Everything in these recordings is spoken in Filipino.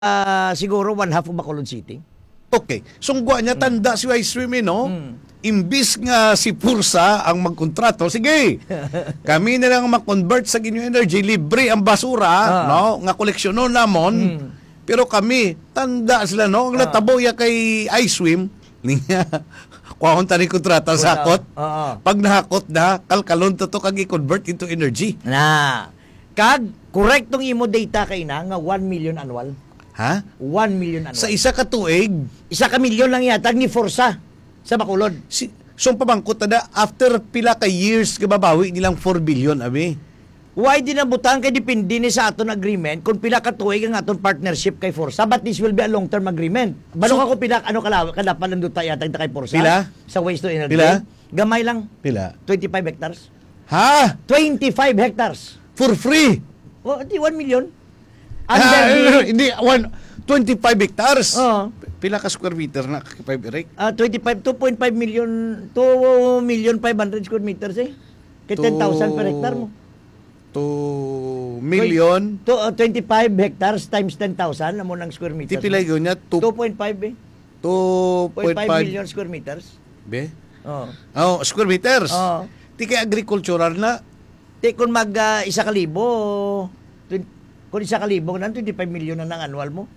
siguro one half of Bacolod City. Okay. Sungguha niya, tanda si Vice Swim, no? Imbis nga si Pursa ang magkontrato, sige, kami na lang mag-convert sa Ginyo Energy, libre ang basura, no? Nga koleksyonon namon. Pero kami, tanda sila, no? Ang nataboya kay iSwim, niya, kuhon tani kontrata sa hakot. Pag nahakot na, kalkalon to kag i-convert into energy. Kag, correct tong imo data kay na, nga 1 million annual. Ha? 1 million annual. Sa isa ka tuig, 1 milyon lang yatag ni Forsa sa Bacolod. so pamangkot na after pila ka years kababawi nilang 4 billion, abi. Why di na butang kay depende ni sa aton agreement kung pila ka tuig ang aton partnership kay Forsa, but this will be a long-term agreement. Balo ka kung pila kada palanduta yatag kay Forsa pila? Sa waste to energy. Pila? Gamay lang. Pila? 25 hectares. Ha? 25 hectares. For free? O, di 1 million. Hindi, 25 hectares. Pila ka square meter na, 5 erect? 2.5 million, 2 million 500 square meters eh. Kaya 10,000 per hectare mo. 2 million? 25 hectares times 10,000 amo ng square meters. Ti pila yun niya? 2.5 eh. 2.5 million square meters. Be? Square meters? Ti kay agricultural na? Ti kung isa kalibo, kung isa kalibo, 25 million na ng annual mo.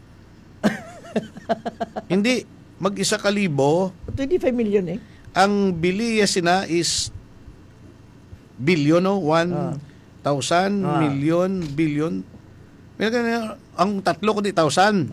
Hindi, mag-isa kalibo. 25 million eh. Ang biliya sina is billion, no? 1,000, million, billion. Ang tatlo kundi 1,000.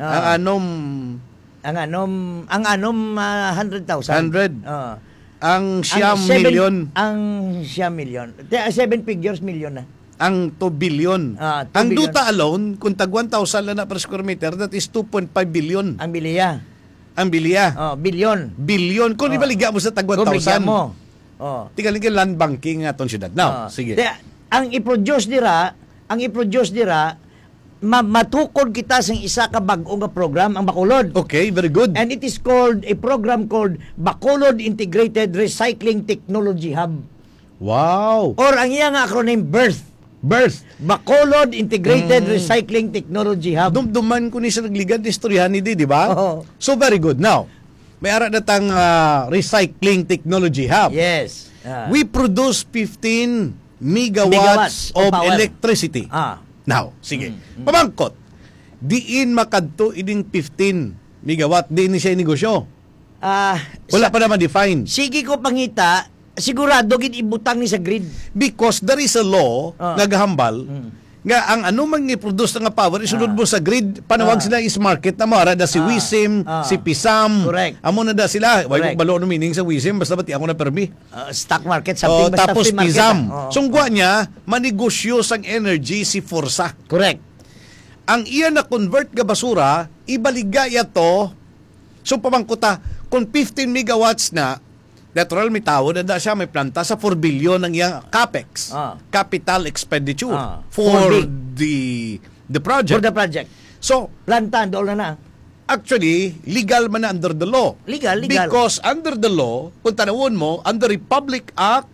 Ang anom 100,000. 100. Ang siyam million. Ang siyam million. 7 figures million na. Ang 2 billion. 2 ang billion. duta alone, kung tag 1,000 lang na per square meter, that is 2.5 billion. Ang biliya. Ang biliya. Billion. Billion. Kung ibaliga mo sa tag 1,000. Kung bigyan mo. Tingnan land banking nga itong syudad. Now, sige. Ang i-produce dira, matukod kita sa isa ka bag-o nga program, ang Bacolod. Okay, very good. And it is called, a program called Bacolod Integrated Recycling Technology Hub. Wow. Or ang iyang acronym BIRTH. Bacolod Integrated Recycling Technology Hub. Dumduman ko ni sa nagligad ni istoryahan ni di ba? So very good. Now, may ara na tang Recycling Technology Hub. Yes. We produce 15 megawatts of electricity. Now, sige. Pamangkot. Diin makadto ining 15 megawatt, diin ni siya negosyo. Wala pa naman define. Sige ko pangita, sigurado gid ibutang ni sa grid. Because there is a law nga gahambal nga ang anumang i-produce nga power isunod mo sa grid, panawag sila is market na mara da si Wisim, si Pisam. Correct. Amo na da sila. Why ko balo no meaning sa Wisim basta pati ako na permi. Stock market something basta tapos free market. Pisam. Sungguha niya manegosyo sang energy si Forsa. Correct. Ang iya na convert nga basura ibaligaya to. So pamangkuta kung 15 megawatts na natural may tao na siya may planta sa 4 billion ng iyang capex, capital expenditure for the project. For the project. So, planta doon na. Actually, legal man na under the law. Legal. Because under the law, kung tanawon mo, under Republic Act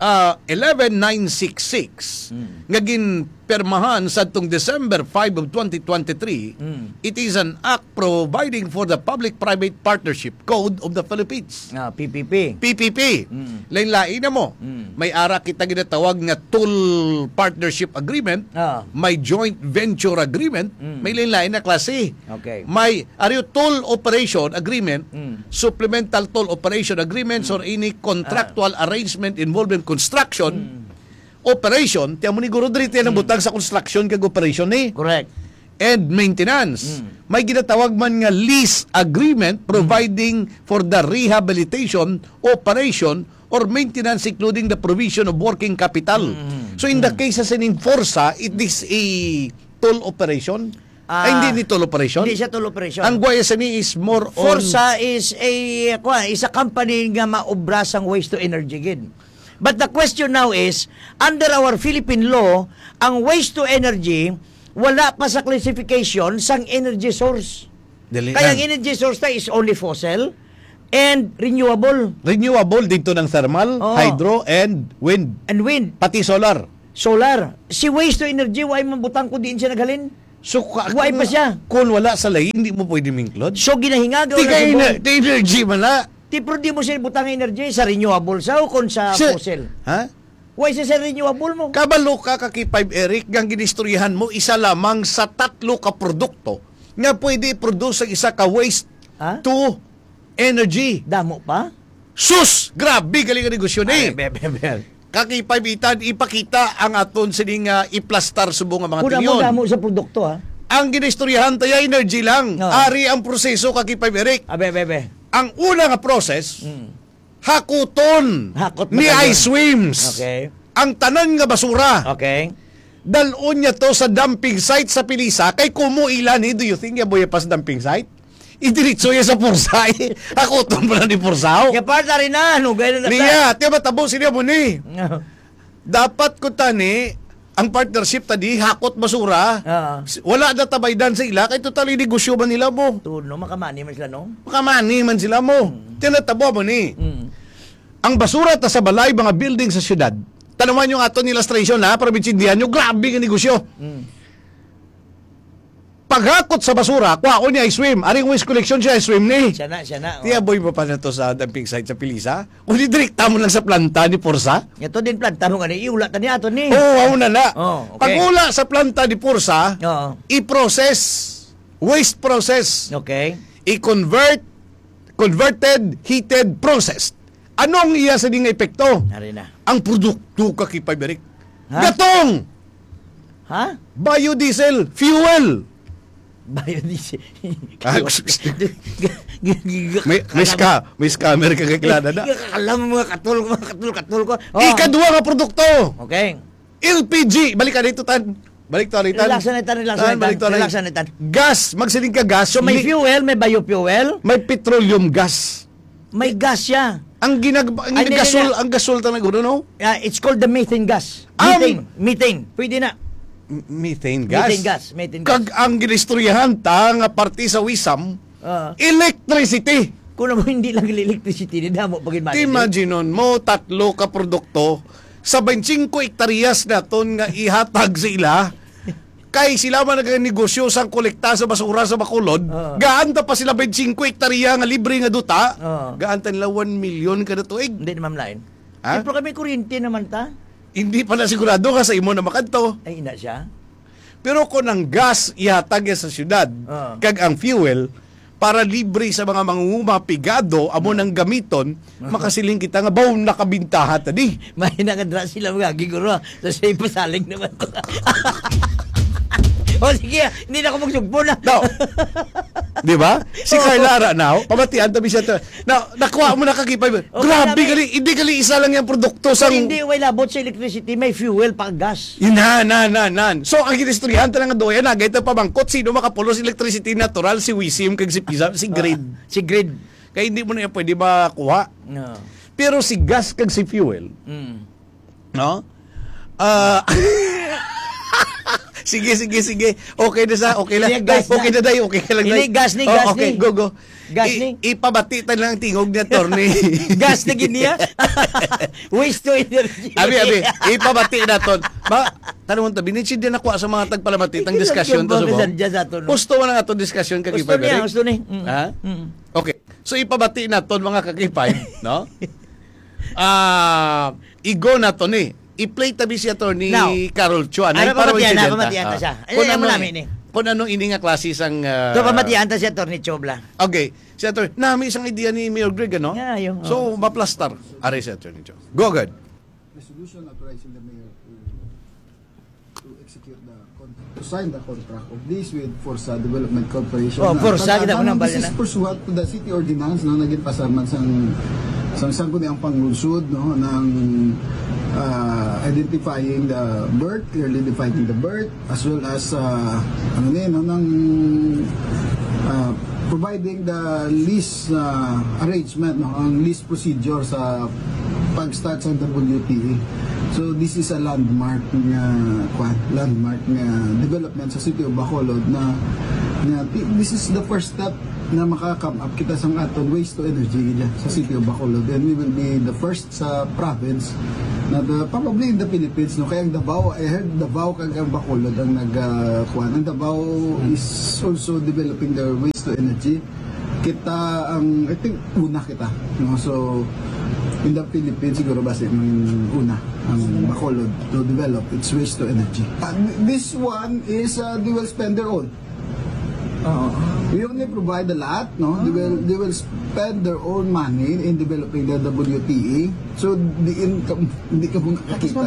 11966, ngagin permahan sa itong December 5 of 2023, it is an act providing for the Public-Private Partnership Code of the Philippines. PPP. Lain-lain na mo. May ara kita ginatawag nga tool partnership agreement, may joint venture agreement, may lain-lain na klase. Okay. May toll operation agreement, supplemental toll operation agreements, or any contractual arrangement involving construction, operation, tiyan mo ni Guru Dri, tiyan ang butang sa construction kag operation ni. Correct. And maintenance. May ginatawag man nga lease agreement providing for the rehabilitation, operation, or maintenance including the provision of working capital. So in the case sa Forsa, it is a toll operation. Hindi ni toll operation. Hindi siya toll operation. Ang GYSME is more on... Forsa is a company nga maobra sang waste to energy gid. But the question now is, under our Philippine law, ang waste to energy, wala pa sa classification sang energy source. Kaya ang energy source na is only fossil and renewable. Renewable dito ng thermal, hydro, and wind. And wind. Pati solar. Si waste to energy, why mabutang ko din siya naghalin? So, Why pa siya? Kung wala sa lahi, hindi mo pwede minklod. So ginahingaga Di wala ka sa buong- energy man na. Pero di mo siya butang energy sa renewable sa o kon sa fossil. Ha? Why sa renewable mo? Kabalo ka kaki 5 Eric, ang ginistoryahan mo, isa lamang sa 3 ka produkto nga pwede produce ang isa ka waste Ha? to energy. Damo pa? Sus! Grabe, galing ang negosyo ni. Bebel. Kaki 5 itan, ipakita ang aton sining iplastar subong nga mga Kuna mo tinyon. damo sa produkto ha. Ang ginistoryahan tayo energy lang. No. Ari ang proseso kaki 5 Eric. Bebe. Ang una nga process, hakuton Hakot ni ba kayo? Ice Swims. Okay. Ang tanan nga basura. Okay. Dalon niya to sa dumping site sa Pilisa. Kay kumo ilan ni, do you think ya boy pas dumping site? Idiritso ya sa Pursa. Hakuton pala ni Pursao. Kaya part na rin na. Ano, gano'n na Niya, tiya matabo sila mo ni. Dapat ko tani, ang partnership tadi, hakot basura. Wala na tabaydan sa ila, kay totally negosyo man nila mo. Tuno, makamani man sila, no? Makamani man sila mo. Tinatabo mo ni. Ang basura ta sa balay, mga building sa syudad. Tanaman yung aton illustration ha, para bitsindihan nyo, grabe nga negosyo. Paghakot sa basura, kwao niya i-swim. Aring waste collection siya i-swim ni. Siya na. Tiya boy pa na to sa dumping site sa Pilisa. Kung direkta mo lang sa planta ni Pursa. Ito din planta mo nga ni. Iula ta niya ito ni. Oo, na na. Oh, okay. Pag-ula sa planta ni Pursa, Oo. i-process, waste process, Okay. converted, heated, processed. Anong iya sa ding epekto? Nari na. Ang produkto ka kipaberik. Ha? Gatong! Ha? Biodiesel, fuel. Biodiesel. Ah, may scammer ka kakilala na. Alam mo mga katul ko. Oh. Ikadua nga produkto. Okay. LPG. Balik ka dito, tan. Balik to, tan. Relaxan na itan. Gas. Magsiling ka gas. So may fuel, may biofuel, May petroleum gas. may gas siya. Ang hindi. ang gasol ta na gusto, no? It's called the methane gas. Methane. Pwede na. Methane gas. Methane gas. Kag ang ginistoryahan ta nga parte sa wisam, electricity. Kung mo hindi lang electricity, damo pagin man. Imagine mo, 3 ka produkto, sa 25 hektaryas na ton nga ihatag sa ila, kay sila man nagnegosyo sang kolekta sa basura sa Bacolod, gaanta pa sila 25 hektarya nga libre nga duta, gaanta nila 1 million kada tuig. Hindi naman lain. Ha? Pero kami kuryente naman ta. Hindi pa na sigurado ka sa imo na makadto. Ay, ina siya. Pero kung ang gas ihatag sa syudad, kag ang fuel, para libre sa mga mangunguma pigado, amo nang gamiton, makasiling kita nga baw nakabintaha tadi. May nakadra sila mga giguro. So, siya pasaling naman to. O sige, hindi na ako magsugpo na. No. Di ba? Si Carla Aranaw, pamatian tabi siya to. Nakuha mo na kakipay. Grabe gali, hindi gali isa lang yung produkto So, sang... hindi, may labot sa electricity, may fuel pa gas. Nan. So, ang ginistoryahan talaga doon, nagay ito pabangkot, sino makapulos electricity natural, si Wisim, kag si Pisa, si Grid. Si grid. Kaya hindi mo na yan pwede makuha. No. Pero si gas kag si fuel, no? Sige. Okay na sa, okay lang. Sige, gas na. Okay na day, okay ka lang day. Ini, gas ni. Okay, go. Gas ni. Ipabati tayo lang tingog niya, Torni. Gas na giniya. Waste to energy. Abi, ipabati na ton. Tanong mo tabi, din nakuha sa mga tagpalamati, ang discussion to subo. Gusto mo na nga to discussion kakipay. Gusto niya. Ha? Okay. So, ipabati na ton mga kakipay, no? Igo na to ni. I-play tabi siya to ni Carol Chua. Pamatiyan ta siya. Kung anong ini nga klase sang... pamatiyan ta siya, Torni Chobla. Okay. Siya to, nami isang idea ni Mayor Greg, ano? Yeah, yun. So, maplastar. Aray siya, Torni Chua. Go ahead. Resolution authorizing the mayor to execute the contract, to sign the contract of this with Forza Development Corporation. Forza, kita mo nang bali This na. is pursuant to the city ordinance, no, naging pasarman sang sangguni ang panglunsod, no, ng identifying the birth, clearly defining the birth, as well as providing the lease arrangement, no, ang lease procedure sa pag-start sa WTE. So this is a landmark nga development sa City of Bacolod na This is the first step na makaka-come up kita sang aton waste to energy dyan sa City of Bacolod, and we will be the first sa province na probably in the Philippines, no? Kaya ang Davao, I heard Davao kag ang Bacolod ang nagkuhan. Ang Davao is also developing their waste to energy. Kita ang, I think, una kita, no? So in the Philippines siguro base ng una ang Bacolod to develop its waste to energy. This one is they will spend their own. We only provide a lot, no? They will spend their own money in developing the WTE. So the income, hindi ka muna kakita.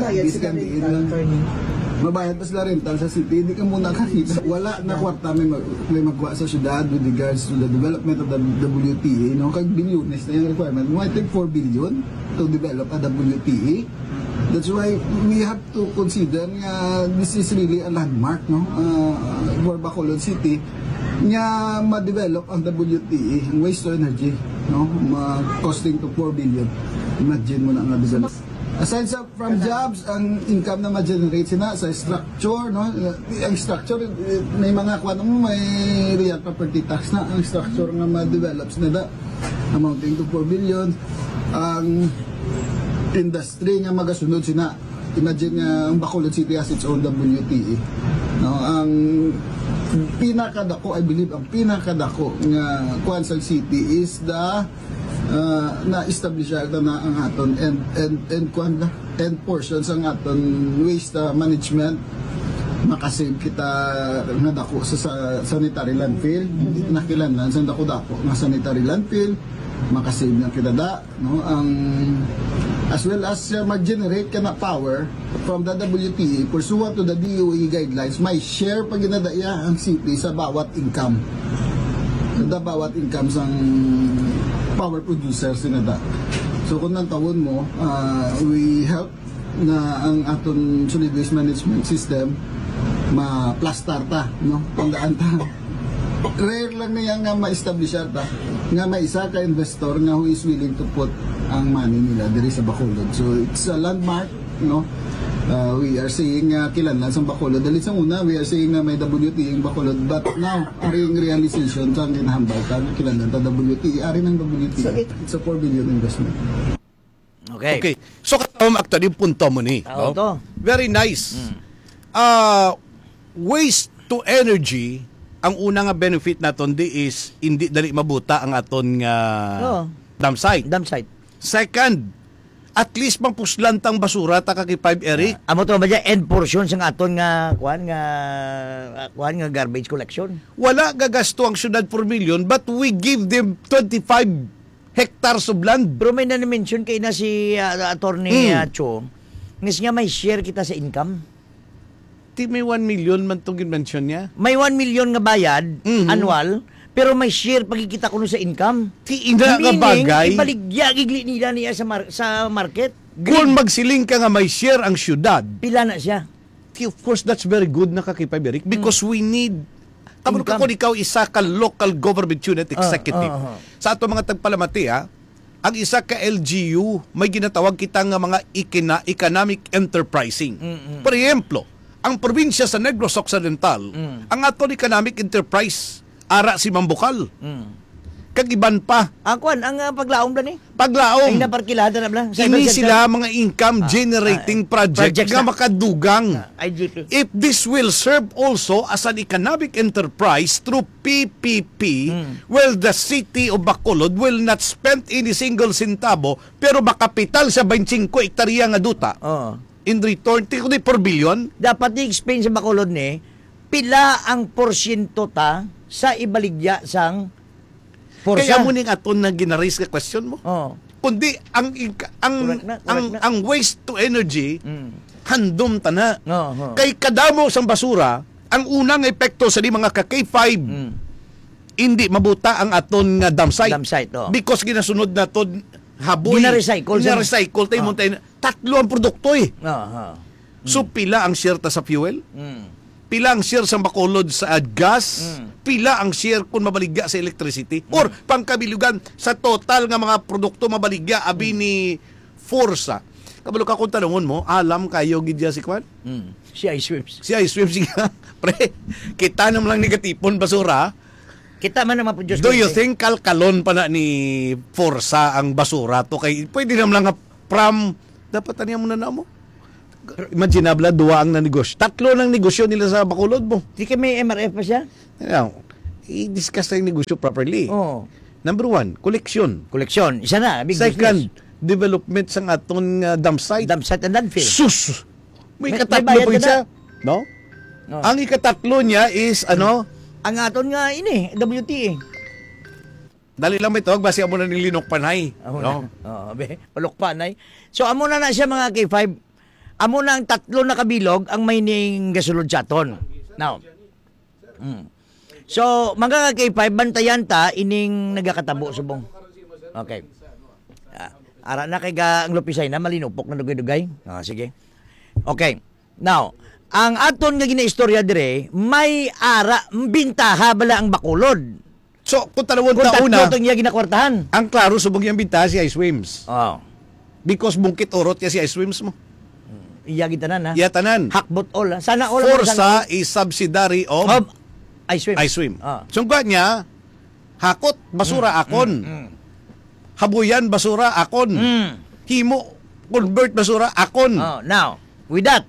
Mabayad pa sila rental sa city, hindi ka muna kakita. Wala na kwarta may magwa sa syudad with regards to the development of the WTE, no? Kag bilyones na yung requirement. I think 4 billion to develop a WTE. That's why we have to consider this is really a landmark, no? For Bacolod City nga ma-develop ang WTE, ang waste to energy, no? Costing to 4 billion. Imagine mo na ang develop. Aside from jobs, ang income na ma-generate sila sa structure, no? Ang structure, may mga kwan mo, may real property tax na ang structure nga ma-develop sila, amounting to 4 billion. Ang industry nga magasunod sila, imagine nga ang Bacolod City has its own WTE, no? Ang pinakadako, I believe, ang pinakadako nga Quansal City is the na-establish ata na ang aton and portions ang aton waste management, makasave kita nga dako sa sanitary landfill, nakilanlan sa dako nga sanitary landfill, makasave na kita no? Ang as well as mag-generate ka na power from the WTE pursuant to the DOE guidelines. May share pag ginadaya ang city sa bawat income, bawat income sang power producers sinada. So kung nang tawon mo, we help na ang aton solid waste management system ma-plastar ta, no? Tandaan ta, rare lang niya nga ma-establish ata nga may isa ka investor nga who is willing to put ang money nila diri sa Bacolod. So it's a landmark, no? We are saying kilanlan sa Bacolod. Dali sa una, we are saying na may WTE ang Bacolod, but now aring realization sa ginahambal ka kilanlan ta WTE, ari ng WTE. So it's a 4 billion investment. Okay. So katawang actually yung punto mo ni, Tao no? to. Very nice. Waste to energy, ang una nga benefit naton di is hindi dali mabuta ang aton nga dam site. Second, at least mapuslan tang basura ta kay 5 Eric. Amo to ba dyan end portion sa aton nga kuan nga garbage collection. Wala gagasto ang syudad per million, but we give them 25 hectares of land. Pero may na-mention kay na si attorney Cho, ngis nga may share kita sa income. Ti may 1 million man tong mention niya. May 1 million nga bayad annual, pero may share pagkikita kuno sa income. Ti ina nga bagay. Meaning, ibaligya gigli nila niya sa market. Kung magsiling ka nga may share ang syudad, Pila na siya. of course that's very good na kakipay Eric, because we need kamo Income. kung ikaw isa ka local government unit executive. Sa ato mga tagpalamati ang isa ka LGU may ginatawag kita nga mga economic enterprising. For example, ang probinsya sa Negros Occidental, ang aton economic enterprise ara si Mambukal. Kag iban pa. Ang paglaom ba ni? Paglaom. Ay naparkilada na bla. Ini sila mga income generating project projects nga na. makadugang. IGP. If this will serve also as an economic enterprise through PPP, well, the city of Bacolod will not spend any single centavo, pero makapital sa 25 hektarya nga duta. In return, ti per billion. Dapat i-explain sa Bacolod ni, pila ang porsyento ta sa ibaligya sang porsa. Kaya mo ning aton na ginaris ka question mo. Kundi Correct na. ang waste to energy handom tana. Oo. Kay kadamo sang basura, ang unang epekto sa di mga ka K5 hindi mabuta ang aton nga dam site. Dam site, oo. Because ginasunod naton haboy. Gina-recycle tayo mo tayo. Tatlo ang produkto So pila ang share ta sa fuel? Pila ang share sa Bacolod sa gas? Pila ang share kung mabaligya sa electricity? Or pangkabilugan sa total nga mga produkto mabaligya abi ni Forsa. Kabalo ka kung tanungon mo, alam kayo gidya si Kwan? Si Ice Swims. Si Ice Swim, sige. Pre, kita naman lang negatipon basura. Kita man naman po Diyos. Do you think kalkalon pa na ni Forza ang basura to? Kay, pwede naman lang from, dapat taniya mo na mo. Imaginable, duwa ang nanegosyo. 3 ng negosyo nila sa Bacolod mo. Di kami MRF pa siya? I-discuss na yung negosyo properly. Oo. Number 1, collection. Koleksyon. Isa na. Big Second, business. development sa aton dump site. Dump site and landfill. Sus! May May ikatatlo bayad po ka siya. No? Oh. Ang ikatatlo niya is, Ang aton nga ini, WTA. dali lang may tawag, basi mo na nilinok panay. Amo No? na. Be, palukpanay. So amo na siya mga K5. Amo na ang 3 na kabilog ang may ning gasulod chaton. Now. So mga K5 bantayan ta ining nagakatabo subong. Okay. Ara na kay ang lupisay na malinupok na dugay-dugay. Sige. Okay. Now, ang aton nga ginaistorya dire, may ara bintaha bala ang Bacolod. So, kung talawon Kung taon tatlo na, itong iya ginakwartahan. ang klaro subong yung bintahan si Ice Swims. Oh. Because bungkit orot niya si Ice Swims mo. Iya gitanan ha. Iya tanan. Hakbot all ha. Sana all. Forza is subsidiary of I swim. Ice Swim. Ah. Sungga niya, hakot, basura akon. Habuyan, basura akon. Himo, convert, basura akon. Oh, now, with that,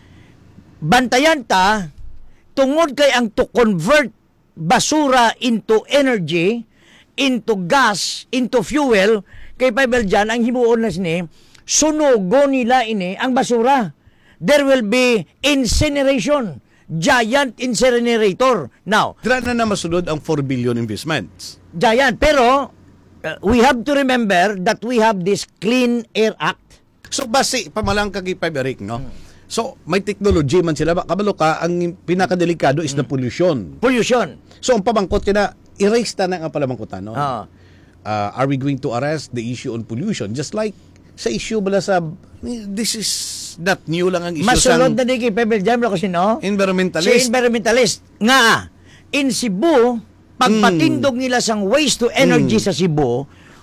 bantayan ta, tungod kay ang to convert basura into energy, into gas, into fuel, kay Paibel dyan, ang himuon na sini, sunugo nila ini ang basura. There will be incineration, giant incinerator. Now, Dira na masunod ang 4 billion investments. giant, pero we have to remember that we have this Clean Air Act. So, basi, pamalang kagipay, Eric, no? So, may technology man sila. Kabalo ka, ang pinakadelikado is the pollution. Pollution. So, ang pamangkot kina, erase na ang palamangkotan, no? Ah. Are we going to arrest the issue on pollution? Just like sa issue bala sa, this is not new lang ang issue Masulod sa na di kay Pebble Jam kasi no? environmentalist. Si environmentalist. Nga, in Cebu, pagpatindog nila sang waste to energy sa Cebu,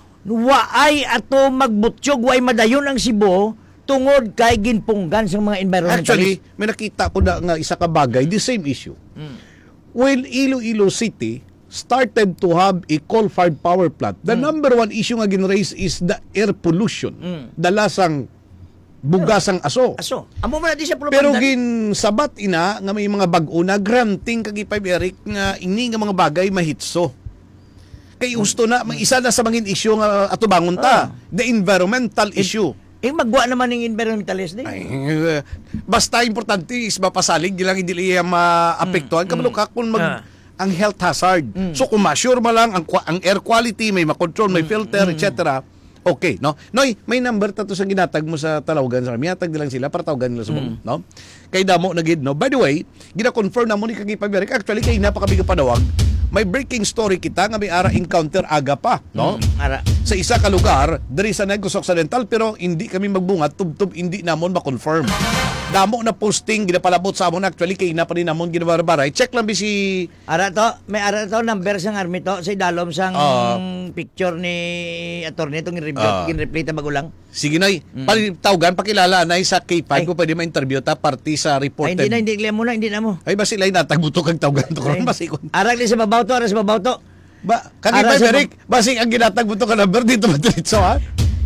waay ato magbutyog, waay madayon ang Cebu, tungod kay ginpunggan sa mga environmentalist. Actually, may nakita ko na nga isa ka bagay, the same issue. When Iloilo City started to have a coal-fired power plant, the number 1 issue nga ginraise is the air pollution. Dalasang bugasang aso. Aso, amo man di siya Pero pulupandan. ginsabat ina nga may mga bag-una granting kagipay Eric nga ini nga mga bagay mahitso. Kay gusto na may isa na sa mga issue nga ato bangon ta, the environmental issue. Magwa naman ng environmentalist din. Ay, basta importante is mapasalig lang hindi liya maapektuhan kabalo ka kung ang health hazard. So kung ma-sure mo lang ang air quality may makontrol, may filter, etc. Okay, no? Noy, may number tato sa ginatag mo sa Talawagan sa Miatag nilang sila para tawagan nila subong, no? Kay damo na gid, no? By the way, gina-confirm na mo ni kagipay Eric. Actually kay napakabiga panawag. May breaking story kita nga may ara encounter aga pa, no? Ara. Sa isa ka lugar, diri sa Negros Occidental, pero hindi kami magbungat, tub-tub hindi namon ma-confirm. Damo na posting, ginapalabot sa amon actually, kay na pa rin namon ginabarbaray. Check lang bi si... Ara to, may ara to, number sang army to, sa idalom sang picture ni attorney itong ginreplay ta bagulang. Sige na, tawgan, pakilala na sa K5 ko pwede ma-interview ta, party sa Ay, reported. hindi muna, hindi na mo. Ay, ba sila natagbuto kang tawgan to karon basikon. Arag ni sa babaw to, ara sa babaw to. Ba, Ara kagipay sa Eric, basig ang ginatagbuto ka number dito madiretso ha.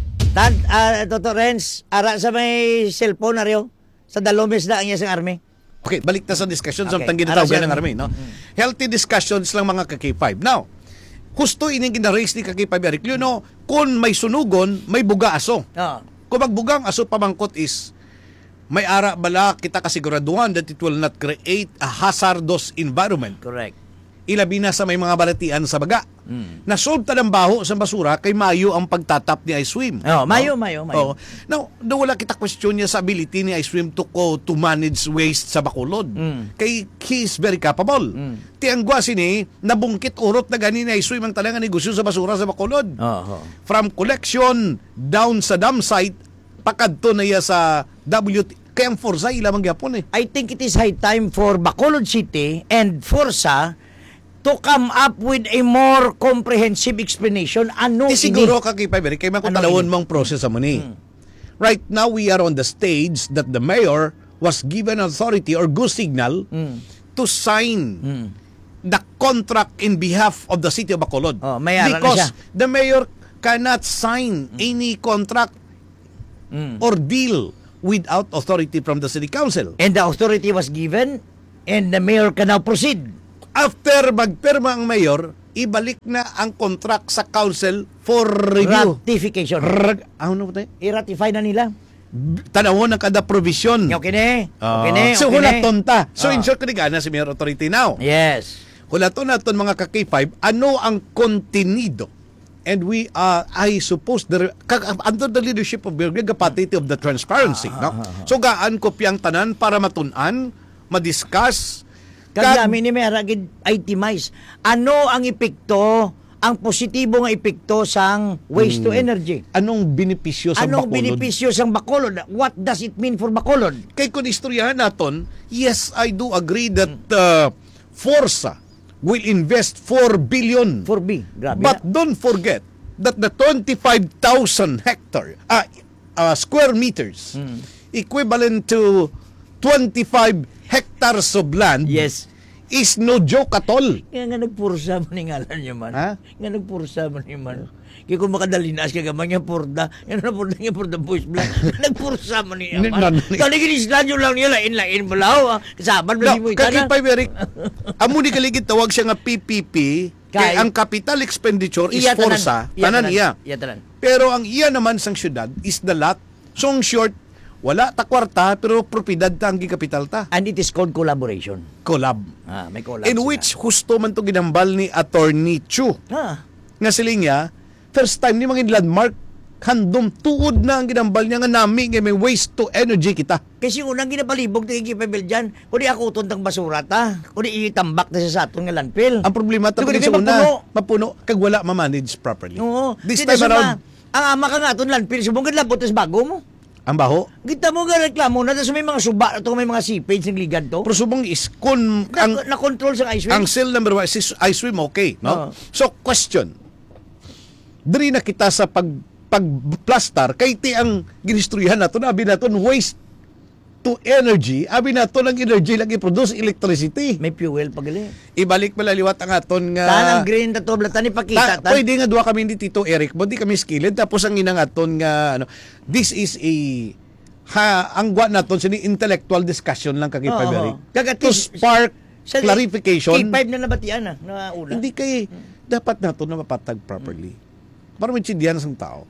Toto Renz, ara sa may cellphone na rin, sa dalomes na ang iya sang army. Okay, balik na sa discussion sa Okay. ginatawgan ng army, no? Healthy discussions lang mga ka-K5. Now, gusto ining gina-raise ni ka-K5 Eric, you know, kung may sunugon, may buga aso. Oo. Kung magbugang aso pamangkot is may ara bala kita kasiguraduhan that it will not create a hazardous environment. Correct. Ilabi na sa may mga balatian sa baga. Nasolve ta ng baho sa basura kay mayo ang pagtatap ni Ice Swim. Oh, mayo. Oh. Now, wala kita question niya sa ability ni Ice Swim to manage waste sa Bacolod. Kay he is very capable. Tiangwa sini nabungkit urot na gani ni Ice Swim ang talagang negosyo sa basura sa Bacolod. From collection down sa dump site pakadto na iya sa WT. Kaya ang Forza ilamang gyapon eh. I think it is high time for Bacolod City and Forza to come up with a more comprehensive explanation. Ano Siguro ka kay Paberi, kay makutalawon mong process sa muni. right now we are on the stage that the mayor was given authority or go signal to sign the contract in behalf of the city of Bacolod. Oh, mayaran na because siya. the mayor cannot sign any contract or deal without authority from the city council. And the authority was given and the mayor can now proceed. After magpirma ang mayor, ibalik na ang contract sa council for review. Ratification. Ano ba tayo? I-ratify na nila. Tanawon ang kada provision. Okay na. Okay na. So, Okay na. hulaton ta. So, in Ah. short, kanigana si Mayor Authority now. Yes. Hulaton naton mga ka-K5, ano ang kontenido? And we I suppose, under the leadership of Birgit Gapatiti of the transparency. No? So, gaan ko piyang tanan para matunan, madiscuss, Kagami ni may haragid itemize. Ano ang epekto, ang positibo nga epekto sang waste to energy? anong benepisyo sa Anong Bacolod? benepisyo sang Bacolod? What does it mean for Bacolod? Kay kung istoryahan naton, yes, I do agree that Forza will invest 4 billion. 4B. Grabe But na. don't forget that the 25,000 square meters equivalent to 25 hectares of land Yes. is no joke at all. Kaya nga nagpursa man yung ngalan niya man. Ha? Nga nagpursa man yung man. Kaya kung makadalinas ka gaman niya purda, yan na purda niya purda voice black. Nagpursa man niya man. Taligin nyo lang niya, lain-lain mo lao. Kasaban mo mo itanan. Kakipay, Eric, amo ni kaligid tawag siya nga PPP, kay ang capital expenditure is Forza, tanan iya. Iya tanan. Pero ang iya naman sang syudad is the lot. So, ang short, wala ta kwarta, pero propiedad ta ang gikapital ta. And it is called collaboration. Collab. May collab In sila. which husto man to ginambal ni Attorney Chu. Nga siling niya, first time ni mga landmark, handom tuod na ang ginambal niya nga nami nga may waste to energy kita. Kasi unang ginabalibog na ikipabel dyan, kung di ako tuntang basura ta, kung di itambak na sa aton nga landfill. Ang problema ta Di ko sa di una, mapuno, kag wala ma-manage properly. Oo. This Kita time sa around, ang ama ka nga aton landfill, subong labot tas bago mo. ang baho. Kita mo nga reklamo na tas may mga suba to, may mga seepage ng ligan to. Pero subong is kung Na-control sa ice ang cream. seal number 1 is I swim okay, no? Oo. So question. Diri na kita sa pagplastar kay ti ang ginistoryahan naton abi naton waste to energy, abi naton ang energy lagi produce electricity. May fuel pagali. Ibalik malaliwat ang aton nga Tanang green ta to blatan ni pakita ta. pwede nga duha kami ni Tito Eric, mo di kami skilled tapos ang inang aton nga ano, this is ang gwa naton sini intellectual discussion lang kag Eric. To spark clarification. K5 na nabatian na una. Hindi kay dapat nato na mapatag properly. Para maintindihan ng tao.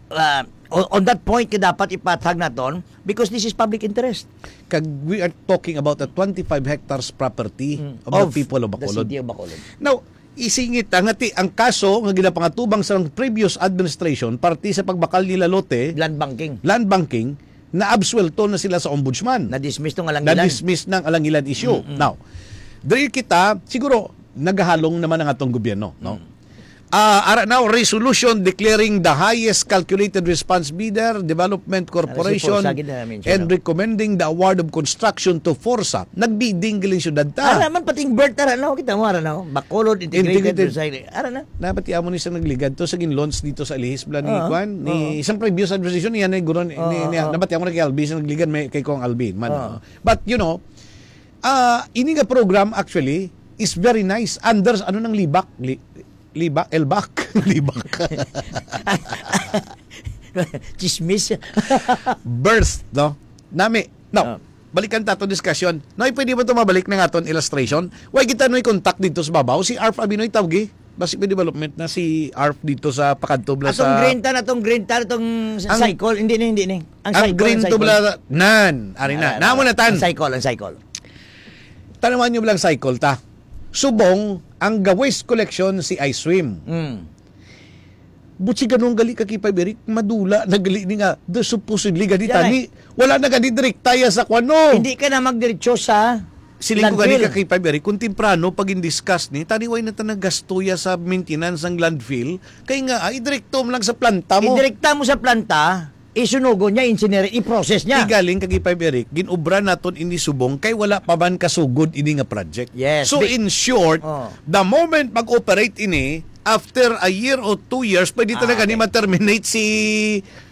On that point, dapat ipatag naton because this is public interest. Kag we are talking about a 25 hectares property of the people of Bacolod. The city of Bacolod. Now, isingit ang kaso nga ginapangatubang sa previous administration parti sa pagbakal nila lote, Land banking. na absuelto na sila sa ombudsman. Na-dismiss tong alangilan. Na-dismiss ng alangilan issue. Now, dahil kita, siguro, naghahalong naman ang atong gobyerno, no? Ara now, resolution declaring the highest calculated response bidder, Development Corporation, Si Forza, ginamin siya, and no? recommending the award of construction to Forza. Nagbidding galing syudad ta. Ara man pating bird tara na kita mo ara na. Bacolod integrated recycling. Ara na. Napati amo ni isang nagligad to sa gin-launch dito sa Alihis Blan ni Kwan ni isang previous administration yan ay guron napati amo na kay Albi sa nagligad may kay Kong Albi man. But you know, ini nga program actually is very nice under ano nang libak Elbak libak Chismis. burst no nami now balikan tato discussion noy pwede ba to mabalik na nga aton illustration why kita noy contact dito sa babaw si Arf Abinoy tawgi basic development na si Arf dito sa Pakadto bla sa Atong green tan atong cycle hindi ni. ang green to bla nan ari na namo na tan ang cycle. tanawan nyo lang cycle ta subong ang waste collection si iSwim. Butsi ganun gali kakipay Eric, madula nagali ni nga the supposedly ganita ni wala na gani direktaya sa kwano. Hindi ka na magdiretso sa Siling ko gani kakipay Eric, kung temprano pag in-discuss ni, taniway na gastuya sa maintenance ng landfill, kay nga ay direkto mo lang sa planta mo. Idirekta mo sa planta, isunugo niya, incinere, i-process niya. Igaling kagipay Eric, ginobra naton ini subong kay wala pa man kasugod ini nga project. Yes. So in short, the moment mag-operate ini, after a year or 2 years, pwede talaga ni ma-terminate si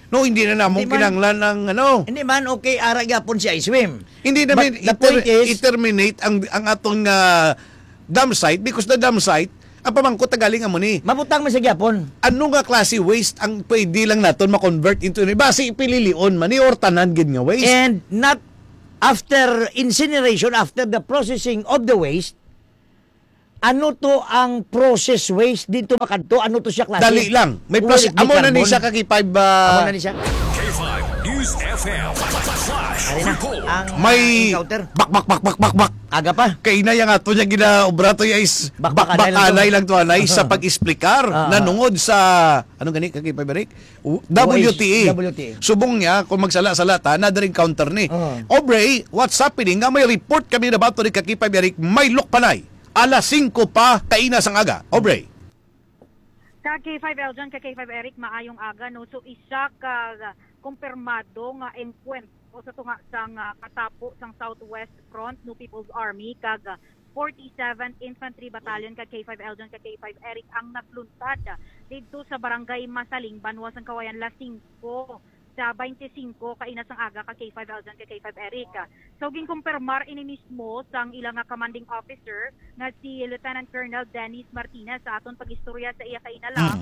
No, hindi na namong Hindi man- kinanglan ng Hindi man okay ara gyapon si I-swim. Hindi But namin the point is, i-terminate ang atong dam site because the dam site ang pamangkot galing amo ni. mabutang man sa gyapon. Ano nga klase waste ang pwede lang naton ma-convert into base ipililion man ni or tanan gid nga waste. And not after incineration, after the processing of the waste, ano to ang process waste dito makadto? Ano to siya klase? Dali lang. May Will plus it be amo na ni carbon? siya kakipay Amo na ni siya. K5 News FM. Flash Ari na. report. Ang may encounter. bak. Aga pa. Kay na yang ato niya ginaobra to is Bakbakanay lang to. bakbakanay lang to anay sa pag-explicar nanungod sa anong gani kakipay barik WTA. WTA. Subong niya kung magsala-sala ta na ring counter ni. Obre, what's happening nga may report kami na bato ni kakipay barik may lokpanay. Alas 5 pa kainas ang aga. Obre. Ka K5 Eljon, ka K5 Eric, maayong aga, no? So, isa ka kumpirmado nga enkwentro sa tunga sang katapo sang Southwest Front, no People's Army, kag 47th Infantry Battalion, ka K5 Eljon, ka K5 Eric, ang nagluntad dito sa Barangay Masaling, Banwas ang Kawayan, Las 5, sa 25 kainas ang aga ka K5 Eljon ka K5 Eric. So ginkumpirmar ini mismo sang ilang commanding officer nga si Lieutenant Colonel Dennis Martinez sa aton pagistorya sa iya kainalang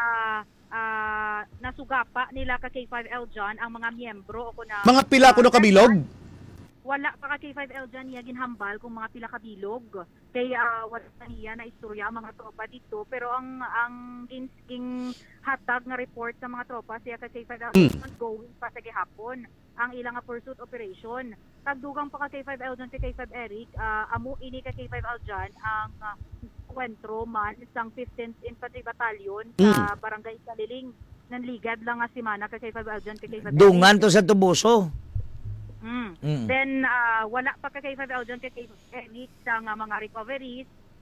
nasugapa nila ka K5 Eljon ang mga miyembro o kuna Mga pila kuno kabilog. wala pa ka K5 Eljon niya ginhambal kung mga pila kabilog kay wala pa niya na istorya ang mga tropa dito pero ang ging hatag nga report sa mga tropa siya ka K5 Eljon ongoing pa sa gihapon ang ilang pursuit operation tagdugang pa ka K5 Eljon si K5 Eric amo ini ka K5 Eljon ang kwentro man sang 15th Infantry Battalion sa Barangay Saliling nanligad lang nga si Mana ka K5 Eljon ka K5 Eric. Dungan to sa Tubuso. Then wala pa ka kay 5 Eljon kay Eric sa nga mga recoveries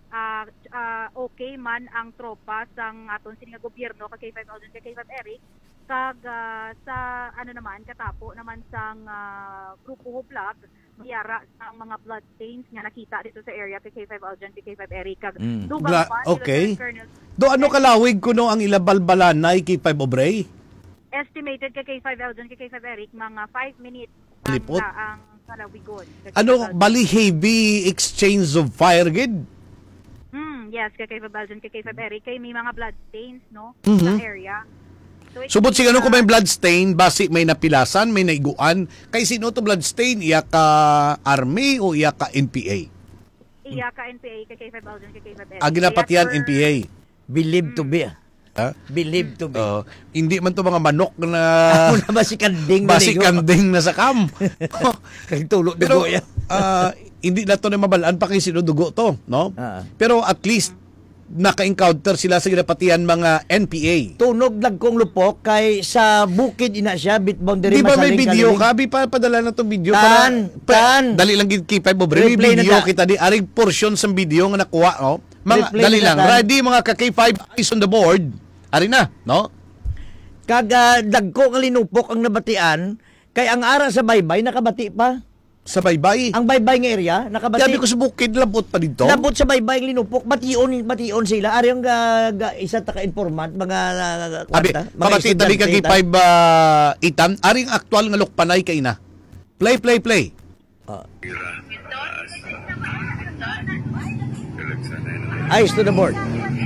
okay man ang tropa sang aton sining gobyerno kay 5 Eljon kay 5 Eric kag sa ano naman katapo naman sang grupo Huplag mayara ang mga blood stains nga nakita dito sa area kay 5 Eljon kay 5 Eric kag dugang pa Okay. Colonel Do ano kalawig kuno ang ilabalbalanay kay 5 Obrey? estimated kay 5 Eljon kay 5 Eric mga 5 minutes Lipot? ang kalawigon. Ano bali heavy exchange of fire gid? Yes, kay Belgian, kay Eric, kay may mga blood stains, no? Sa area. So, Subot siguro kung may blood stain, basi may napilasan, may naiguan. Kay sino to blood stain? Iya ka Army o iya ka NPA? Iya ka NPA, kay Belgian, kay Eric. Ginapatian NPA. Believed to be. Ha? Believed to be. Hindi man to mga manok na Ako na ba si Kanding? basi kanding na sa kam. Kay tulo Pero dugo yan. hindi na to na mabalaan pa kay sino dugo to, no? Pero at least naka-encounter sila sa ginapatian mga NPA. Tunog lang kong lupok kay sa bukid ina siya bit boundary Di ba may Masaling, video Kaliling. ka? Bi pa padala na to video Tan. dali lang gid kay 5 Obrey. May Replay na video ta. kita di aring portion sa video nga nakuha, no? Mga Replay dali na lang. ta. Ready mga ka K5 eyes on the board. Ari na, no? Kag dagko nga linupok ang nabatian kay ang ara sa baybay nakabati pa. Sa baybay. Ang baybay nga area nakabati. Sabi ko sa bukid labot pa dito. Labot sa baybay ang linupok, bation sila. Ari ang isa ta ka informant mga Abi, kwarta, mga pabati tabi ka estudyante, K5 itan. Aring aktual nga lukpanay kay na. Play. Eyes to the board.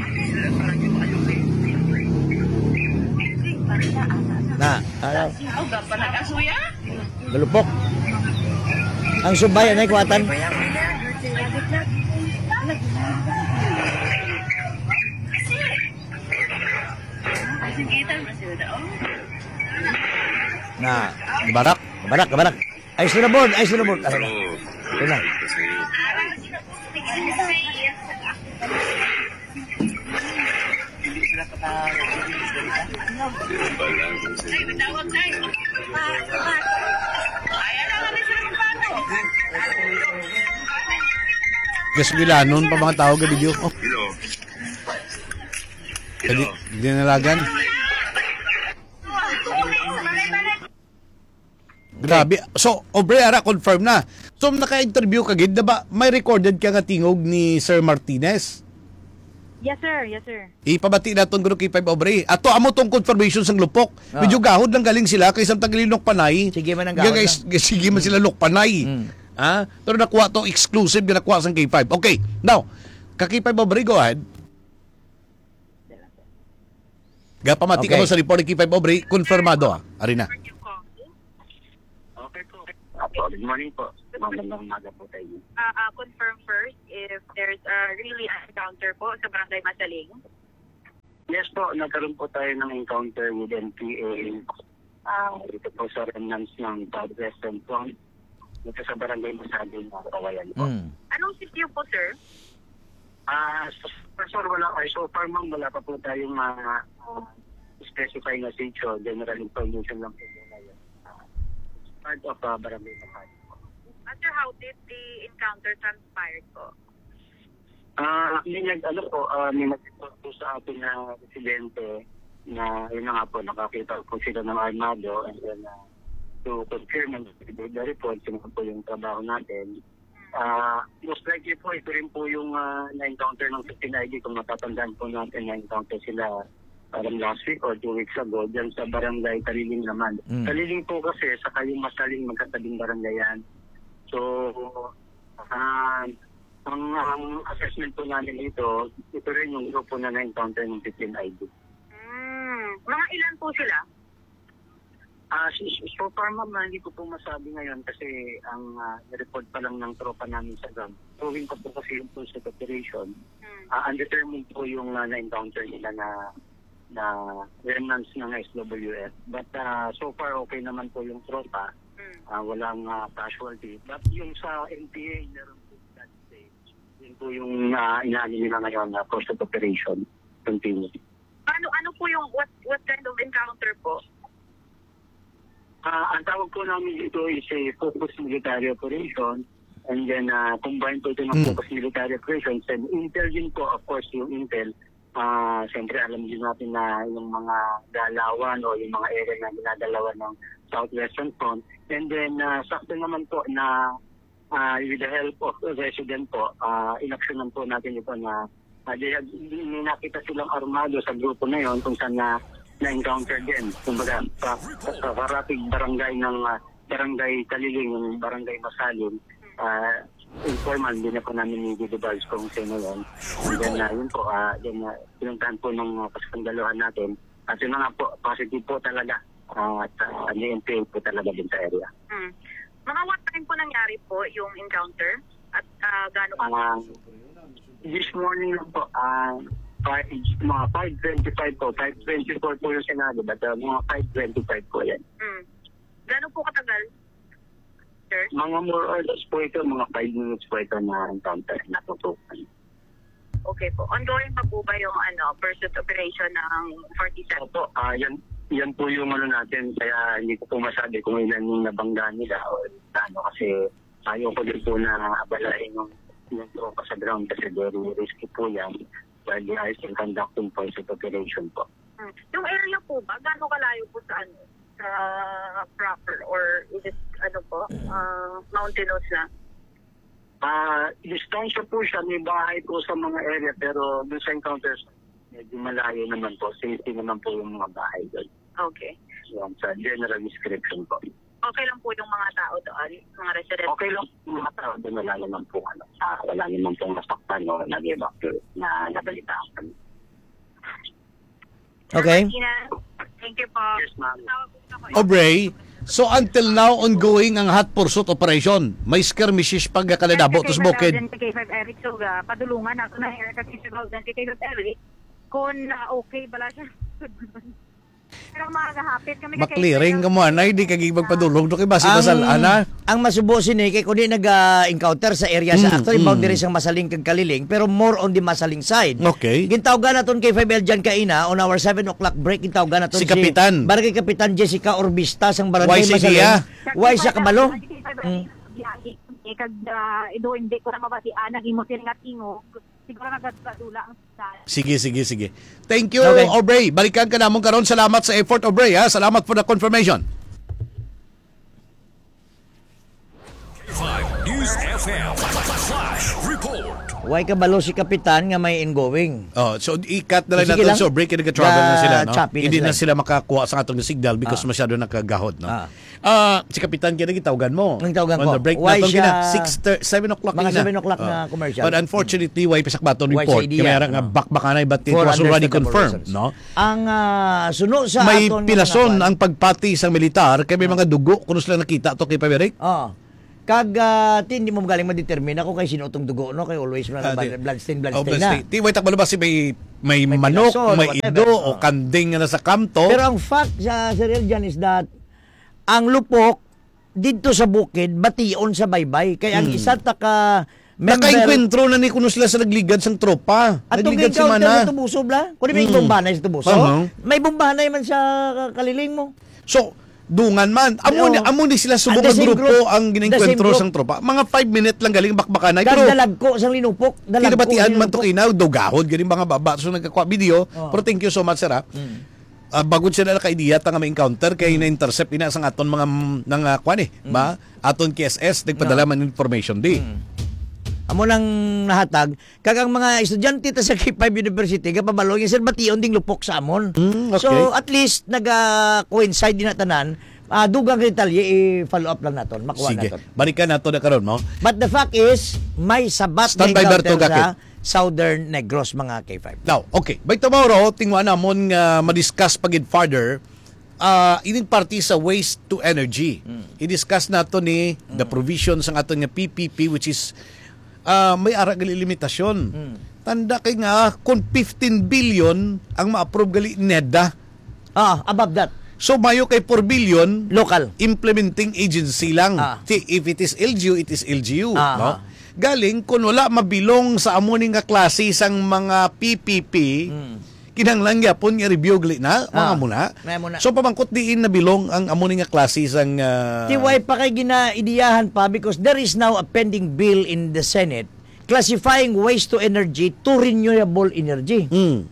Na, ano? Galupok. Ang subay anay kuwatan. Na, Barak. Eyes to the board. Ano na? Ito na. Gaswilanon pa mga tao ga video. Oh. Hindi nalagan. Grabe. So, Obrey ara confirm na. So, naka-interview ka gid, diba? May recorded ka nga tingog ni Sir Martinez. Yes, sir. Yes, sir. Ipabati naton guro K5 Aubrey. Ato amo tong confirmation sang lupok. Ah. Medyo gahod lang galing sila kaysa tagilinok panay. Sige man ang gahod Guys, sige man sila lok panay. Ha? Pero nakuha to exclusive nga nakuha sang K5. Okay. Now, ka K5 Aubrey, go ahead. Gapamati ka Okay. mo sa report ni K5 Aubrey, konfirmado Arina. Okay po. Apo, good morning po. Magandang umaga po tayo. Confirm first if there's really an encounter po sa Barangay Masaling. Yes po, nagkaroon po tayo ng encounter with NPA. Ito po sa remnants ng Southwestern Front. Ito sa Barangay Masaling, Kawayan po. Anong sitio po, sir? So far ma'am, wala pa po tayong specify na sitio. General information lang po muna yun. Part of Barangay Masaling. Sir, how did the encounter transpire po? May nag-report po sa ating na residente na yun na nga po, nakakita po sila ng armado and then to confirm the report, yun po yung trabaho natin. Most likely po, ito rin po yung na-encounter ng 15 ID kung matatandaan po natin na-encounter sila parang last week or 2 weeks ago dyan sa barangay Kaliling naman. Kaliling po kasi sa kayong Masaling magkatabing barangay yan. So, ang assessment po namin ito rin yung grupo na na-encounter ng 15 ID. Mga ilan po sila? So far ma'am, hindi ko po masabi ngayon kasi ang report pa lang ng tropa namin sa ground. Proving ko po kasi yung pulse operation. Undetermined po yung na-encounter nila na remnants ng SWF. But so far okay naman po yung tropa. Walang casualty. But yung sa NPA, meron po that stage. Yun po yung inaani nila ngayon na pulse operation. Continue. Ano po yung what kind of encounter po? Ang tawag po namin dito is a focused military operation and then combined po ito ng focused military operations and intel din po, of course, yung intel. Siyempre alam din natin na yung mga galawan o yung mga area na ginagalawan ng Southwestern Front and then sakto naman po na with the help of the resident po, inaksyonan po natin ito na nakita silang armado sa grupo na yon kung saan na-encounter din. Kumbaga, sa karating barangay ng Barangay Kaliling, yung Barangay Masaling, informal, hindi na po namin i-divulge kung sino yun. And then, yun po, pinuntahan po ng paskandaluhan natin. At yun na nga po, positive po talaga. At NPA po talaga din sa area. Mga what time po nangyari po yung encounter? At gaano po? This morning lang po, mga 5:25 po, 5:24 po yung Senado, but mga 5:25 po yan. Gaano po katagal, sir? Mga more or less po ito, mga 5 minutes po ito na encounter na tutukan. Okay po. Ongoing pa po ba yung pursuit operation ng 47? Opo, yan po yung natin, kaya hindi ko po masabi kung ilan yung nabangga nila o ano, kasi ayaw ko din po na abalain yung tropa sa ground kasi very risky po yan. While the ICE in conducting pursuit operation po. Yung area po ba, gaano kalayo po sa sa proper or is it mountainous na? Distansya po siya, may bahay po sa mga area pero doon sa encounters medyo malayo naman po, safety naman po yung mga bahay doon. Okay. Yan, sa general description po. Okay lang po yung mga tao doon, mga residents? Okay lang po yung mga tao doon, wala naman po wala naman po nasaktan o nag-evacuate na nabalitaan. Okay. Thank you po. Yes, ma'am. Aubrey, so until now ongoing ang hot pursuit operation. May skirmishes pag kaladabo tos bukid. K5 Eric, so padulungan nato na Eric at K5 Eric kung okay bala siya. Pero makakahapit kami Maklearing ka mo, anay, di kagibag padulong. Do kay basi basal, ana? Ang masubo sini kay kundi nag-encounter sa area sa actually boundary sang Masaling kag Kaliling pero more on the Masaling side. Okay. Gintawgan naton kay 5L dyan kaina on our 7 o'clock break gintawgan naton Si Kapitan. Barangay Kapitan Jessica Orbista sang Barangay Why si Masaling. Dia? Why siya kabalo? Kag ido hindi ko na mabasian ang imo silingat ingog. Siguro nagkadula ang Sige. Thank you, Okay. Aubrey. Balikan ka namon karon. Salamat sa effort, Aubrey. Ha? Salamat for the confirmation. 5 News FM Flash Report. Way kabalo si kapitan nga may ingoing. Oh, so i-cut na lang Sige natin lang. so break and nag-travel na sila, no? Choppy na Hindi na sila. sila makakuha sa atong signal because masyado nakagahod, no? Si kapitan kaya gitawagan mo. Nagtawagan On ko. the break Why na siya- 7 o'clock Mga na. 7 o'clock na commercial. But unfortunately, why pisak baton Why report. sa idea, Kaya nga no? bakbakanay but it For was already understandable confirmed, reasons. no? Ang suno sa May aton nga pilason mga ang pagpati sa militar kay may mga dugo kuno sila nakita to kay Paberic. Kag hindi mo magaling ma-determine ako kay sino itong dugo, no? Kay always bloodstain na. Wait, takbo ba si may May manok, pilason, may whatever. ido o kanding na nasa kamto. Pero ang fact sa serial dyan is that ang lupok dito sa bukid bation sa baybay. Kaya ang isa taka member Nakainkwentro na ni kuno sila sa nagligad sang tropa. at itong Nagligad si encounter Mana. sa Tubuso, bla? Kung may bombanay sa Tubuso, may bombanay man sa kaliling mo. So, dungan man. Amo ni sila subong The nga same grupo group. ang The ginenkwentro same sang tropa. Mga 5 minutes lang galing bakbakanay. Pero Pero dalag ko sa linupok. kinabatian man to kinaw, dugahod, galing mga baba. So, nagkakwa video. Pero thank you so much, sir. Bagod sila naka-idea nga may encounter kay na-intercept ina sang aton mga ba? Aton KSS nagpadala man information di. Amo nang nahatag kag ang mga estudyante ta sa K5 University kapabalo yung sir bation ding lupok sa amon. Okay. So at least coincide din na tanan. Dugang detalye i-follow up lang naton, makuha Sige. naton. Balikan nato na karon mo. But the fact is may sabat Stand by, Berto, encounter Gakit. sa Southern Negros mga K5. Now, okay. By tomorrow, tingwa namon nga ma-discuss pagid further ining party sa waste to energy. I-discuss nato ni the provisions ng aton nga PPP which is may ara gali limitasyon. Tanda kay nga kung 15 billion ang ma-approve gali NEDA. Above that, So mayo kay 4 billion local. implementing agency lang. If it is LGU, it is LGU, no? Galing kung wala mabilong sa amo ning nga klase sang mga PPP, kinahanglan gyapon nga review gali na mga muna. So pamangkot diin na bilong ang amo ning nga klase sang Tiway pa kay ginaidiyahan pa because there is now a pending bill in the Senate classifying waste to energy to renewable energy.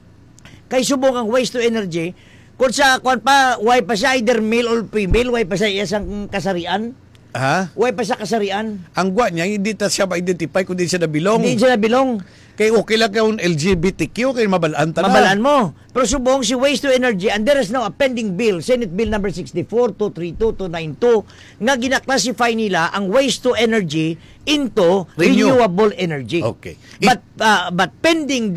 Kay subong ang waste to energy kung sa kwan pa way pa siya either male or female, way pa siya isang kasarian. Way pa sa kasarian. Ang gwa niya hindi ta siya ma-identify kung di siya nabilong. Hindi siya nabilong. Kay okay lang kung LGBTQ kay mabalaan ta na. Mabalaan mo. Pero subong si waste to energy and there is now a pending bill, Senate Bill number 64, 232, 292, nga gina-classify nila ang waste to energy into renewable energy. Okay. But pending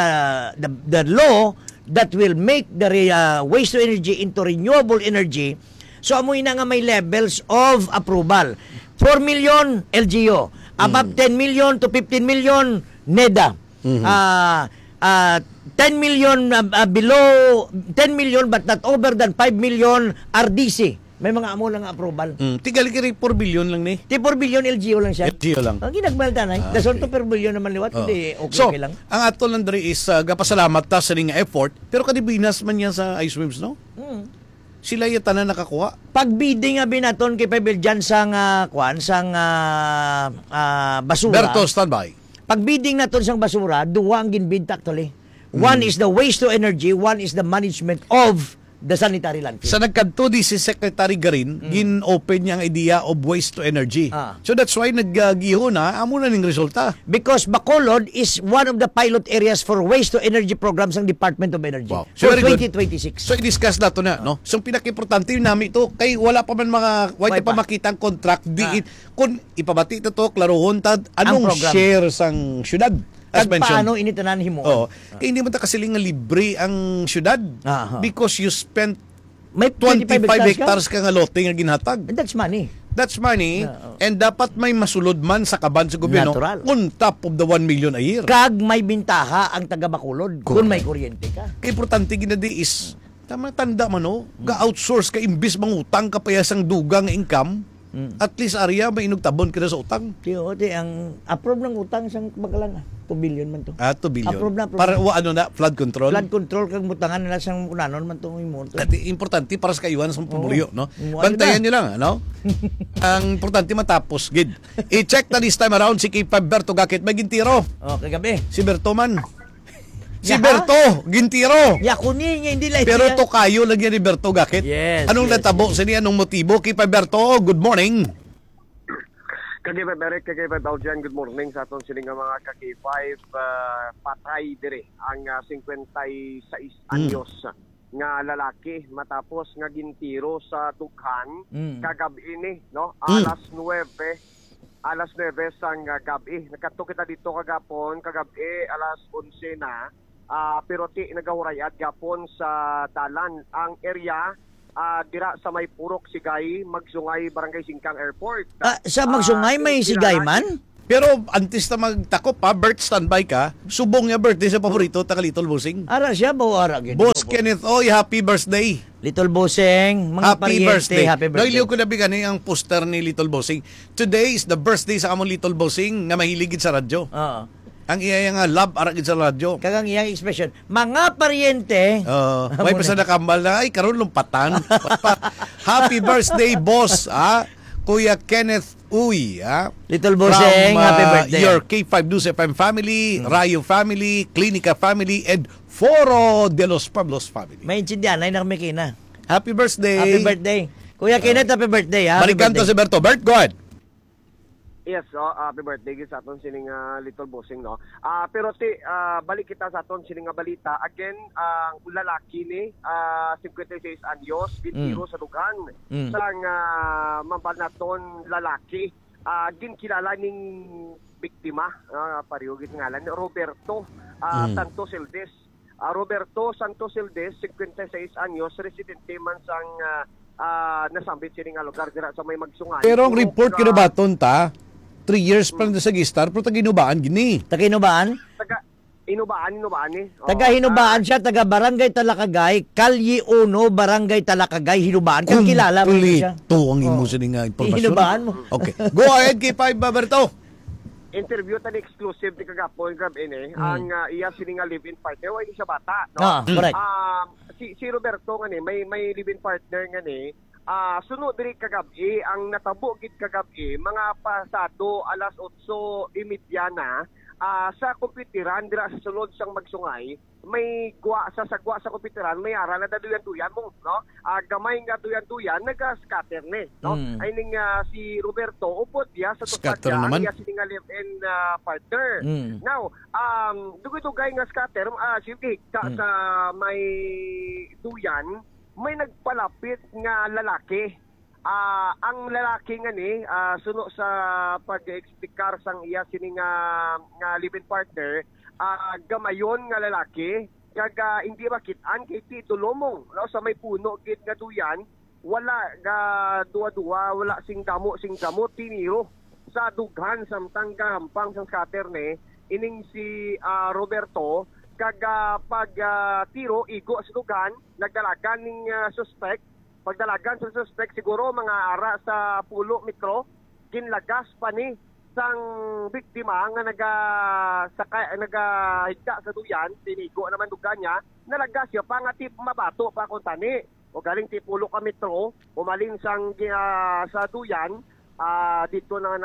the law that will make the waste to energy into renewable energy, so amoy na nga may levels of approval. 4 million LGU, above 10 million to 15 million NEDA. 10 million below 10 million but not over than 5 million RDC. May mga amo lang approval. Tigal kiri 4 billion lang ni. 4 billion LGU lang siya. LGU lang. Ang ginagbalda na. Dason to per billion naman liwat. Hindi okay lang. Ang ato lang diri is gapasalamat ta sa nga effort pero kadibinas man yan sa iSwims, no? Sila yung tanan nakakuha. Pag-bidding nga binaton kay Pebble dyan sang basura. Berto, standby. Pag-bidding naton sang basura, duwa ang ginbid actually. One is the waste to energy, one is the management of the sanitary landfill. Sa nagkadto di si Secretary Garin, gin-open niya ang idea of waste to energy. So that's why naggiho na, amo na ning resulta. Because Bacolod is one of the pilot areas for waste to energy programs ng Department of Energy for Very good. 2026. So i-discuss nato na, no? So pinaka-importante nami ito kay wala pa man mga wala pa makitang contract di kung ipabati to klarohon ta anong share sang syudad. As mentioned. Paano initanan himo? Kaya hindi mo ta kasiling nga libre ang syudad because you spent may 25 hectares ka nga lote nga ginhatag. That's money. That's money and dapat may masulod man sa kaban sa gobyerno Natural. on top of the 1 million a year. Kag may bintaha ang taga Bacolod kung may kuryente ka. Kaya importante ginadi is tanda man ga-outsource ka imbis mangutang ka payasang dugang income. At least area may inugtabon ka na sa utang. Ang approve ng utang sang Bakalan 2 billion man to. 2 billion. Approve na. Para flood control. Flood control kag mutangan nila sang kunanon man tong imo. At importante para sa kayuan sa pamulyo, no? Bantayan niyo lang, ano? Ang importante matapos, gid. I-check na this time around si K5 Berto Gakit may gintiro. Kagabi. Si Berto man. Si Berto, gintiro. Yakuni nga hindi lang. Pero to kayo lagyan ni Berto Gakit. Yes. Anong natabo sa niya? Anong motibo? K5 Berto, good morning. Kagibay Eric, kagibay Belgian, good morning sa aton siling nga mga kaki-5 patay dire ang 56 anyos nga lalaki matapos nga gintiro sa dughan kagabi ni no alas 9 sang gabi. Nakato kita dito kagapon kagabi alas 11 na pero ti nagahurayat gapon sa dalan ang area dira sa may Purok Sigay, Magsungay, Barangay Singkang Airport. Sa Magsungay may sigay man? Pero antes na magtakop pa, Bert, standby ka. Subong niya birthday sa paborito, taga Little Bossing. Ara siya ba o ara? Boss Kenneth, oy, happy birthday. Little Bossing, mga Happy pariente, birthday. happy birthday. Nailiw ko na bigani ang poster ni Little Bossing. Today is the birthday sa among Little Bossing nga mahiligid sa radyo. Oo. Ang iya nga love aragid sa radyo. Kagang iyang expression, mga pariente. May pa sa nakambal na, ay, karon lumpatan. Happy birthday, boss, Kuya Kenneth Uy, Little Bossing, happy birthday. Your K5 News FM family, Rayo family, Clinica family, and Foro de los Pueblos family. May intindihan, ay nakamikina. Happy birthday. Happy birthday. Kuya Kenneth, happy birthday. Balikan to si Berto. Bert, go ahead. Yes, happy birthday sa aton sining Little Bossing no. Pero balik kita sa aton sining balita. Again, ang lalaki ni 56 anyos gintiro sa dugan. Sang mambanaton lalaki ginkilala ning biktima pareho gid ngalan Roberto Santos Eldes. Roberto Santos Eldes, 56 anyos, residente man sang nasambit sining lugar dira sa may Magsungay. Pero ang report kinabaton ta 3 years pa na sa Gistar, pero taga-inubaan gini. Taga-inubaan? Inubaan eh. Taga-Hinubaan siya, taga-Barangay Talakagay, Kalye 1, Barangay Talakagay, Hinubaan. Kaya kilala mo siya. Ito ang imo sa informasyon. Hinubaan mo. Okay. Go ahead, K5, Berto. Interview tani exclusive ni kagapon grab ini ang iya sininga live-in partner wa siya bata no. Correct. Si Roberto ngani may live-in partner ngani sunod diri kagabi ang natabo gid kagabi mga pasado alas 8:30 na sa kompyuteran dira sa sulod sang Magsungay may sa kompyuteran may ara na duyan mo no gamay nga duyan naga-scatter ni no ay ning si Roberto upod dia sa scatter naman iya sininga live-in partner now dugay nga scatter sige sa may duyan may nagpalapit nga lalaki. Ang lalaki nga ni suno sa pag-explicar sang iya sini nga live-in partner gamayon nga lalaki kaga hindi makitaan kay Tito Lomong no sa may puno gid nga duyan wala ga duwa-duwa wala sing damo tiniro sa dughan samtang gahampang sang scatter ni ining si Roberto kaga pag tiro igo sa dughan nagdalagan ning suspect. Pagdalagan sa suspect siguro mga ara sa 10 metro ginlagas pa ni sang biktima nga nagahigda sa duyan tinigo naman dugan niya nalagas siya pa nga tip mabato pa kun tani o galing ti 10 ka metro umalin sang sa duyan dito na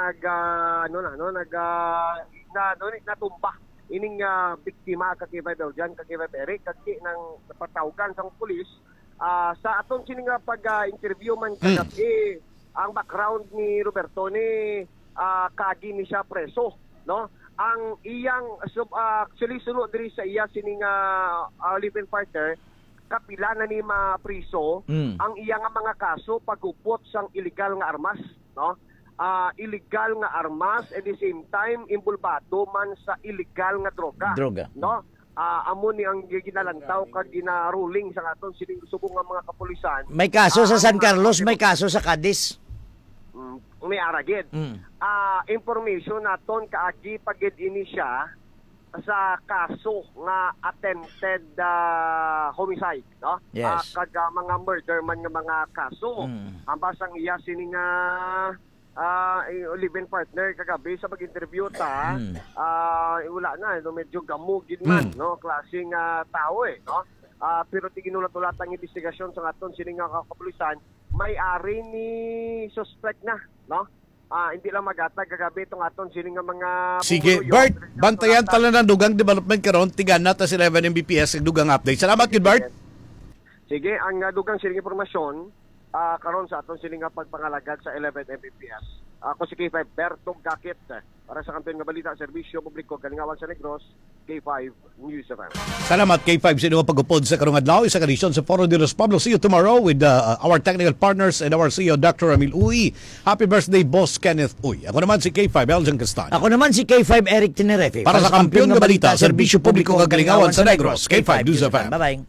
natumba ining biktima kakibay Belgian kakibay Eric kaki nang napatawgan sang pulis. Sa atong sining pag-interview man kagabi ang background ni Roberto ni kagi ni siya preso no ang iyang actually sunod diri sa iya sining live-in partner kapila na ni mapriso ang iyang mga kaso pagupot sang illegal nga armas no illegal nga armas at the same time imbulbado man sa illegal nga droga. No amo ni ang ginalantaw kag ginaruling sa aton sining subong nga mga kapulisan. May kaso sa San Carlos, may kaso sa Cadiz. May aragid. Information naton kaagi pagid ini siya sa kaso nga attempted homicide, no? Yes. Kag mga murder man nga mga kaso. Ang basang iya sining live-in partner kagabi sa pag-interview ta wala na medyo gamugin man no klaseng tao no pero tiginulat-ulat ang investigasyon sa aton sining kapulisan may-ari ni suspect na no hindi lang magatag kagabi itong aton sining mga sige Bert bantayan tala ng dugang development karon tigan na ta 11 Mbps dugang update salamat kid Bert. Sige ang dugang sining impormasyon karon sa aton sining pagpangalagad sa 11 Mbps Ako si K5 Bertong Gakit. Para sa kampiyon nga balita, serbisyo publiko, Kalingawan sa Negros, K5 News FM. Salamat K5 sa inyong pag-upod sa karong adlaw sa kadisyon sa Foro de los Pablos. See you tomorrow with our technical partners and our CEO Dr. Emil Uy. Happy birthday Boss Kenneth Uy. Ako naman si K5 Eljan Castan. Ako naman si K5 Eric Tenerefe. Para sa kampiyon nga balita, serbisyo publiko Kalingawan sa Negros, K5 News FM. Bye-bye.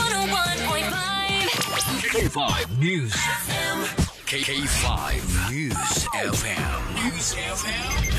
101.5 K5 News FM. K5 News FM. News FM.